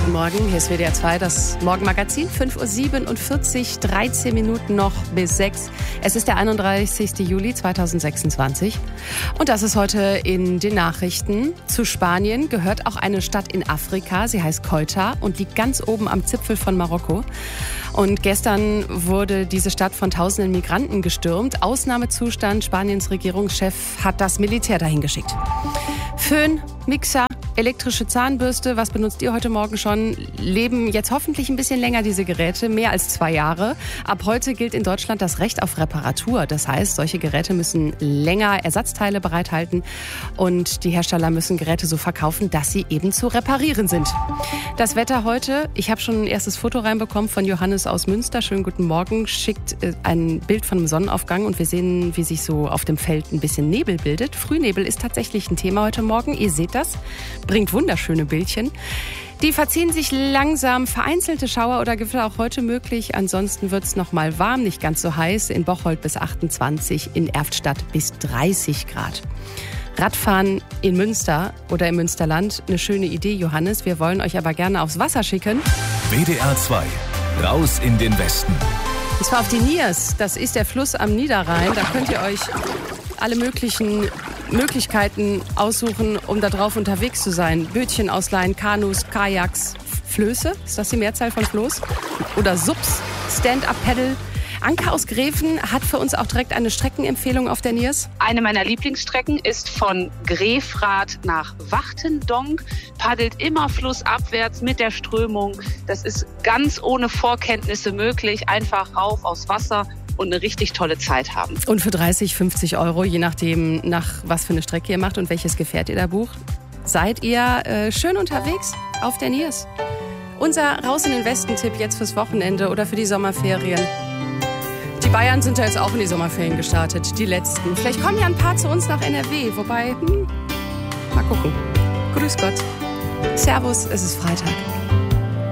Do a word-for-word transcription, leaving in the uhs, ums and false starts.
guten Morgen. Hier ist W D R zwei, das Morgenmagazin. fünf Uhr siebenundvierzig, dreizehn Minuten noch bis sechs. Es ist der einunddreißigster Juli zweitausendsechsundzwanzig. Und das ist heute in den Nachrichten. Zu Spanien gehört auch eine Stadt in Afrika. Sie heißt Ceuta und liegt ganz oben am Zipfel von Marokko. Und gestern wurde diese Stadt von tausenden Migranten gestürmt. Ausnahmezustand. Spaniens Regierungschef hat das Militär dahin geschickt. Föhn, Mixer, elektrische Zahnbürste, was benutzt ihr heute Morgen schon? Leben jetzt hoffentlich ein bisschen länger diese Geräte, mehr als zwei Jahre. Ab heute gilt in Deutschland das Recht auf Reparatur. Das heißt, solche Geräte müssen länger Ersatzteile bereithalten und die Hersteller müssen Geräte so verkaufen, dass sie eben zu reparieren sind. Das Wetter heute, ich habe schon ein erstes Foto reinbekommen von Johannes aus Münster. Schönen guten Morgen, schickt ein Bild von einem Sonnenaufgang und wir sehen, wie sich so auf dem Feld ein bisschen Nebel bildet. Frühnebel ist tatsächlich ein Thema heute Morgen, ihr seht das. Bringt wunderschöne Bildchen. Die verziehen sich langsam. Vereinzelte Schauer oder Gewitter auch heute möglich. Ansonsten wird es noch mal warm, nicht ganz so heiß. In Bocholt bis achtundzwanzig, in Erftstadt bis dreißig Grad. Radfahren in Münster oder im Münsterland, eine schöne Idee, Johannes. Wir wollen euch aber gerne aufs Wasser schicken. W D R zwei, raus in den Westen. Und zwar auf die Niers. Das ist der Fluss am Niederrhein. Da könnt ihr euch alle möglichen Möglichkeiten aussuchen, um da drauf unterwegs zu sein. Bötchen ausleihen, Kanus, Kajaks, Flöße, ist das die Mehrzahl von Floß? Oder Subs, Stand-Up-Paddle. Anka aus Gräfen hat für uns auch direkt eine Streckenempfehlung auf der Niers. Eine meiner Lieblingsstrecken ist von Grefrath nach Wachtendonk. Paddelt immer flussabwärts mit der Strömung. Das ist ganz ohne Vorkenntnisse möglich. Einfach rauf aufs Wasser und eine richtig tolle Zeit haben. Und für dreißig, fünfzig Euro, je nachdem, nach was für eine Strecke ihr macht und welches Gefährt ihr da bucht, seid ihr äh, schön unterwegs auf der Niers. Unser Raus in den Westen-Tipp jetzt fürs Wochenende oder für die Sommerferien. Die Bayern sind ja jetzt auch in die Sommerferien gestartet, die letzten. Vielleicht kommen ja ein paar zu uns nach N R W, wobei, hm, mal gucken. Grüß Gott. Servus, es ist Freitag.